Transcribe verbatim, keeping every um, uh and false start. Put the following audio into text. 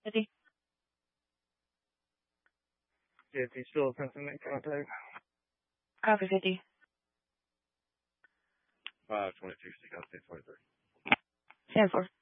fifty. fifty, still attempting to make contact. Copy fifty. five twenty-two, six, twenty-three. Stand for.